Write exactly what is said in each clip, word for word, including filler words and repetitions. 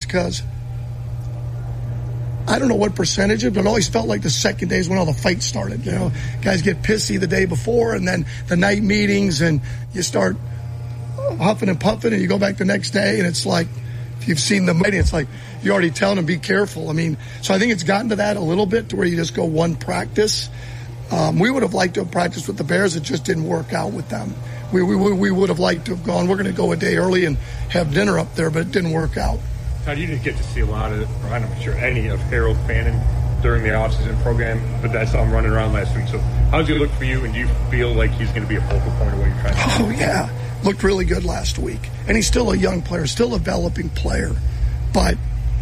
because I don't know what percentage of it, but it always felt like the second day is when all the fights started. You know, guys get pissy the day before, and then the night meetings, and you start huffing and puffing, and you go back the next day, and it's like, if you've seen the meeting, it's like you're already telling them, be careful. I mean, so I think it's gotten to that a little bit to where you just go one practice. Um, we would have liked to have practiced with the Bears. It just didn't work out with them. We, we, we would have liked to have gone, we're going to go a day early and have dinner up there, but it didn't work out. Todd, you didn't get to see a lot of, or I'm not sure any of Harold Fannin during the offseason program, but I saw him running around last week. So how does he look for you, and do you feel like he's going to be a focal point of what you're trying to do? Oh, yeah. Looked really good last week. And he's still a young player, still a developing player. But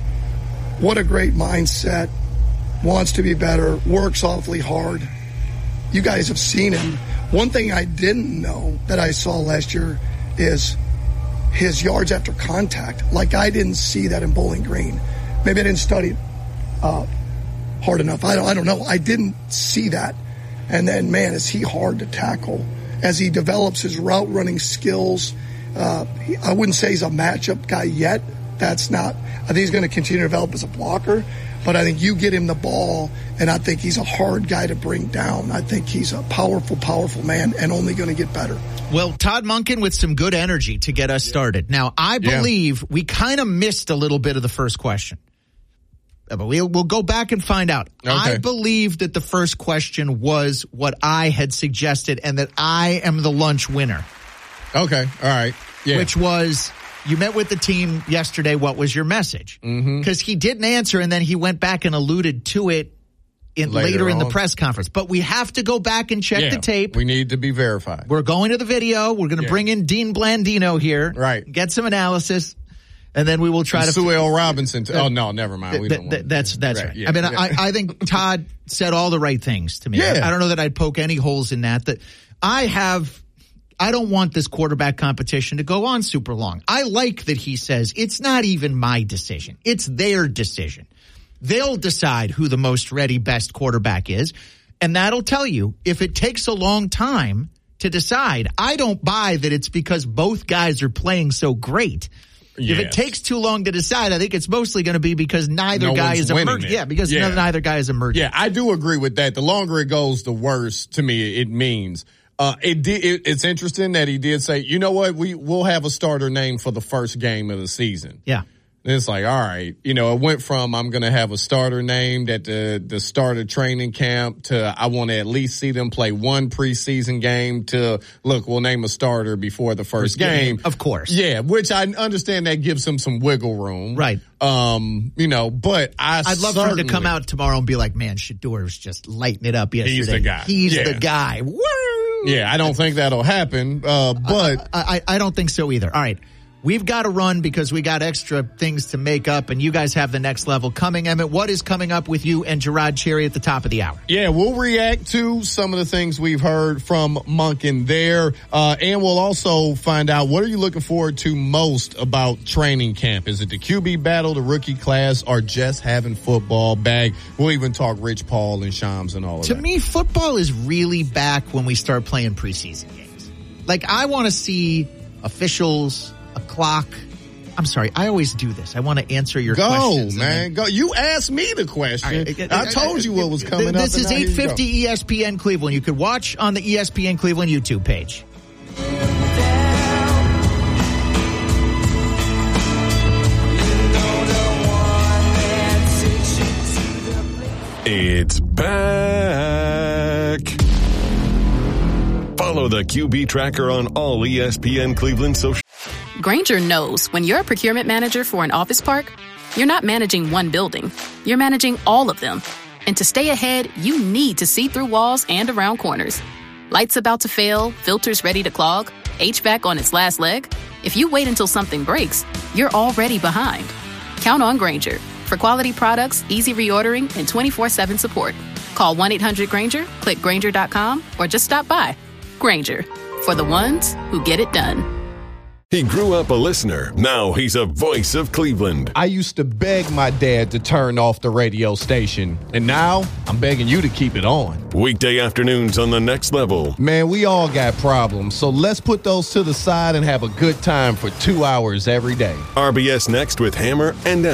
what a great mindset. Wants to be better, works awfully hard. You guys have seen him. One thing I didn't know that I saw last year is his yards after contact. Like, I didn't see that in Bowling Green. Maybe I didn't study uh, hard enough. I don't, I don't know. I didn't see that. And then, man, is he hard to tackle as he develops his route running skills. Uh, he, I wouldn't say he's a matchup guy yet. That's not. I think he's going to continue to develop as a blocker. But I think you get him the ball, and I think he's a hard guy to bring down. I think he's a powerful, powerful man and only going to get better. Well, Todd Monken with some good energy to get us started. Now, I believe yeah. we kind of missed a little bit of the first question. But we'll, we'll go back and find out. Okay. I believe that the first question was what I had suggested and that I am the lunch winner. Okay. All right. Yeah. Which was, you met with the team yesterday. What was your message? Because mm-hmm. he didn't answer, and then he went back and alluded to it in, later, later in the press conference. But we have to go back and check yeah, the tape. We need to be verified. We're going to the video. We're going to yeah. bring in Dean Blandino here. Right. Get some analysis. And then we will try and to Sue L. Robinson. T- oh no, never mind. We th- don't th- want that's that's right. right. Yeah. I mean, I, I think Todd said all the right things to me. Yeah. I, I don't know that I'd poke any holes in that. That I have. I don't want this quarterback competition to go on super long. I like that he says it's not even my decision; it's their decision. They'll decide who the most ready, best quarterback is, and that'll tell you if it takes a long time to decide. I don't buy that it's because both guys are playing so great. Yes. If it takes too long to decide, I think it's mostly going to be because neither no guy is emerging. Yeah, because yeah. neither guy is emerging. Yeah, I do agree with that. The longer it goes, the worse to me it means. Uh, it did. It, it's interesting that he did say, you know what, we we'll have a starter name for the first game of the season. Yeah. And it's like, all right, you know, it went from I'm going to have a starter named at the, the start of training camp to I want to at least see them play one preseason game to, look, we'll name a starter before the first game. Of course. Yeah, which I understand that gives him some wiggle room. Right. Um, you know, but I I'd love for him to come out tomorrow and be like, man, Shedeur just lighting it up yesterday. He's the guy. He's yeah. the guy. Woo! Yeah, I don't think that'll happen, uh, but. I, I, I don't think so either. All right. We've got to run because we got extra things to make up, and you guys have the next level coming. Emmett, what is coming up with you and Gerard Cherry at the top of the hour? Yeah, we'll react to some of the things we've heard from Monken there, uh, and we'll also find out what are you looking forward to most about training camp. Is it the Q B battle, the rookie class, or just having football back? We'll even talk Rich Paul and Shams and all of to that. To me, football is really back when we start playing preseason games. Like, I want to see officials, a clock. I'm sorry, I always do this. I want to answer your go, questions. Go, man. Go. You asked me the question. Right. I told you what was coming this up. This is eight fifty E S P N Cleveland. You could watch on the E S P N Cleveland YouTube page. It's back. Follow the Q B Tracker on all E S P N Cleveland social. Grainger knows when you're a procurement manager for an office park, you're not managing one building. You're managing all of them. And to stay ahead, you need to see through walls and around corners. Lights about to fail, filters ready to clog, H V A C on its last leg. If you wait until something breaks, you're already behind. Count on Grainger for quality products, easy reordering, and twenty-four seven support. Call one eight hundred Grainger, click Grainger dot com, or just stop by. Grainger, for the ones who get it done. He grew up a listener. Now he's a voice of Cleveland. I used to beg my dad to turn off the radio station, and now I'm begging you to keep it on. Weekday afternoons on The Next Level. Man, we all got problems, so let's put those to the side and have a good time for two hours every day. R B S Next with Hammer and